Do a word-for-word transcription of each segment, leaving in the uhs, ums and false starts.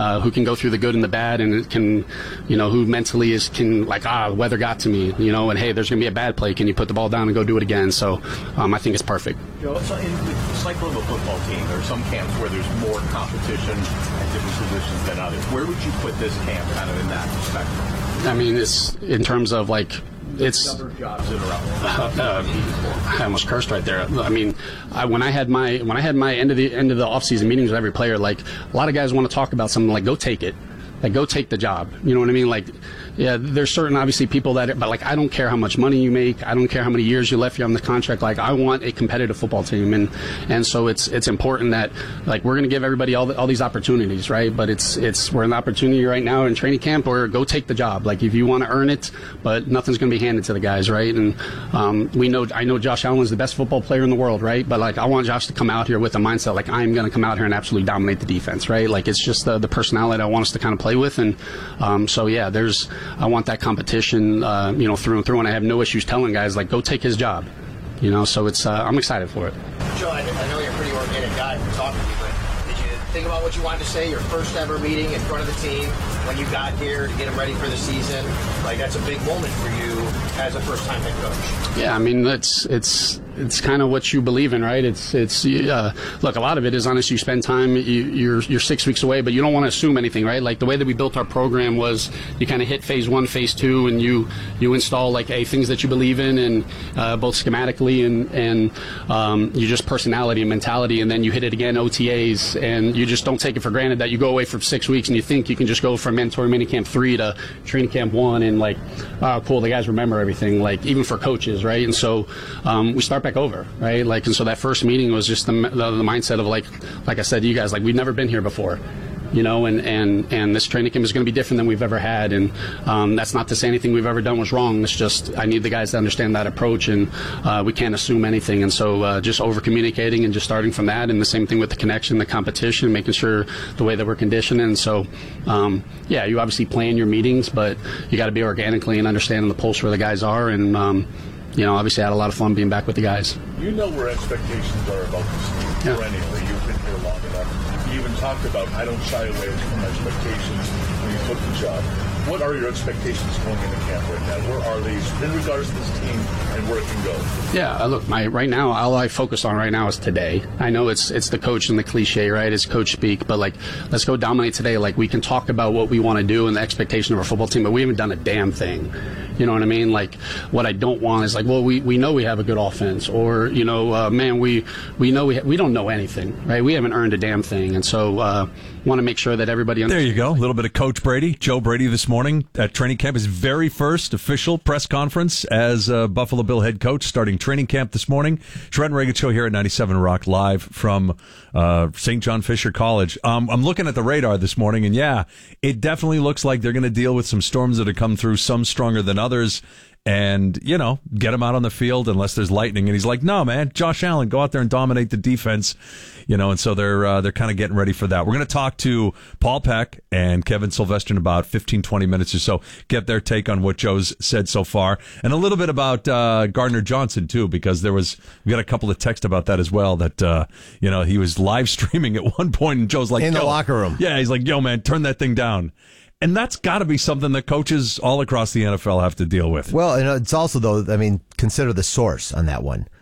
uh, who can go through the good and the bad, and can, you know, who mentally is can like ah, the weather got to me, you know, and hey, there's gonna be a bad play. Can you put the ball down and go do it again? So um, I think it's perfect. Joe, so in the cycle of a football team, there are some camps where there's more competition at different positions than others. Where would you put this camp, kind of in that perspective? I mean, it's in terms of like. It's number of jobs that are out there. Uh, uh, I almost cursed right there. I mean, I, when I had my when I had my end of the end of the offseason meetings with every player, like a lot of guys want to talk about something like go take it, like go take the job. You know what I mean? Like, yeah, there's certain obviously people that, but like I don't care how much money you make, I don't care how many years you left you on the contract. Like I want a competitive football team, and and so it's it's important that like we're going to give everybody all the, all these opportunities, right? But it's it's we're in the opportunity right now in training camp, or go take the job. Like if you want to earn it, but nothing's going to be handed to the guys, right? And um, we know I know Josh Allen is the best football player in the world, right? But like I want Josh to come out here with a mindset like I'm going to come out here and absolutely dominate the defense, right? Like it's just the the personality I want us to kind of play with, and um, so yeah, there's I want that competition. Competition, uh, you know, through and through, and I have no issues telling guys like go take his job, you know. So it's uh, I'm excited for it. Joe, I know you're a pretty organic guy from talking to you, but did you think about what you wanted to say? Your first ever meeting in front of the team when you got here to get them ready for the season, like that's a big moment for you as a first-time head coach. Yeah, I mean it's it's. It's kind of what you believe in, right? It's it's uh, look, a lot of it is honest. You spend time, you, you're you're six weeks away, but you don't want to assume anything, right? Like the way that we built our program was you kind of hit phase one, phase two, and you you install like a things that you believe in, and uh, both schematically and and um, you just personality and mentality, and then you hit it again, O T As, and you just don't take it for granted that you go away for six weeks and you think you can just go from mandatory minicamp three to training camp one, and like, oh, cool, the guys remember everything, like even for coaches, right? And so um, we start back over, right? Like, and so that first meeting was just the, the, the mindset of like, like I said to you guys, like we've never been here before, you know, and, and, and this training camp is going to be different than we've ever had. And um, that's not to say anything we've ever done was wrong. It's just I need the guys to understand that approach, and uh, we can't assume anything. And so uh, just over communicating and just starting from that, and the same thing with the connection, the competition, making sure the way that we're conditioned. And so, um, yeah, you obviously plan your meetings, but you got to be organically and understanding the pulse where the guys are. And um, you know, obviously I had a lot of fun being back with the guys. You know where expectations are about this team yeah. perennially. You've been here long enough. You even talked about I don't shy away from expectations when you took the job. What are your expectations going into camp right now? Where are these in regards to this team and where it can go? Yeah, look, my right now, all I focus on right now is today. I know it's it's the coach and the cliche, right? It's coach speak, but like, let's go dominate today. Like, we can talk about what we want to do and the expectation of our football team, but we haven't done a damn thing. You know what I mean? Like, what I don't want is like, well, we, we know we have a good offense, or you know, uh, man, we we know we ha- we don't know anything, right? We haven't earned a damn thing, and so uh, want to make sure that everybody. There you go, a little bit of Coach Brady, Joe Brady this morning at training camp, his very first official press conference as uh, Buffalo Bill head coach, starting training camp this morning. Trent Reagan Show here at ninety-seven Rock, live from uh, Saint John Fisher College. Um, I'm looking at the radar this morning, and yeah, it definitely looks like they're going to deal with some storms that have come through, some stronger than others, and, you know, get him out on the field unless there's lightning. And he's like, no, man, Josh Allen, go out there and dominate the defense. You know, and so they're uh, they're kind of getting ready for that. We're going to talk to Paul Peck and Kevin Sylvester in about fifteen, twenty minutes or so, get their take on what Joe's said so far, and a little bit about uh, Gardner Johnson, too, because there was, we got a couple of texts about that as well, that, uh, you know, he was live streaming at one point, and Joe's like, in the yo. locker room. Yeah, he's like, yo, man, turn that thing down. And that's got to be something that coaches all across the N F L have to deal with. Well, and it's also, though, I mean, consider the source on that one.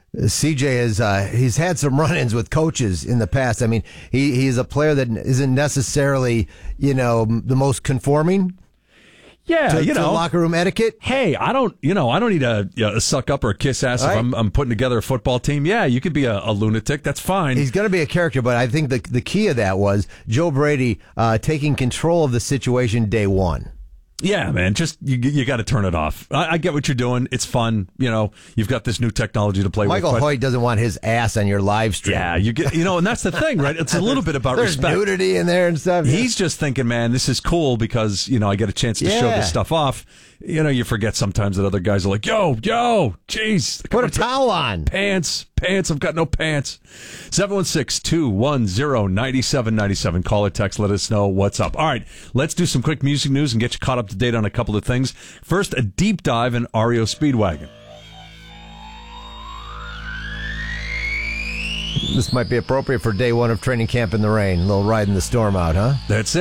C J is uh, he's had some run-ins with coaches in the past. I mean, he he's a player that isn't necessarily, you know, the most conforming. Yeah, to, you know, to locker room etiquette. Hey, I don't, you know, I don't need a, you know, a suck up or a kiss ass right. if I'm, I'm putting together a football team. Yeah, you could be a, a lunatic. That's fine. He's going to be a character, but I think the the key of that was Joe Brady uh, taking control of the situation day one. Yeah, man, just you you got to turn it off. I, I get what you're doing. It's fun. You know, you've got this new technology to play Michael with. Michael Hoyt doesn't want his ass on your live stream. Yeah, you get, you know, and that's the thing, right? It's a little bit about There's respect. nudity in there and stuff. He's just thinking, man, this is cool because, you know, I get a chance to yeah. show this stuff off. You know, you forget sometimes that other guys are like, yo, yo, jeez. Put a towel on. Pants, pants, I've got no pants. seven one six, two one zero, nine seven nine seven. Call or text, let us know what's up. All right, let's do some quick music news and get you caught up to date on a couple of things. First, a deep dive in R E O Speedwagon. This might be appropriate for day one of training camp in the rain. A little ride in the storm out, huh? That's it.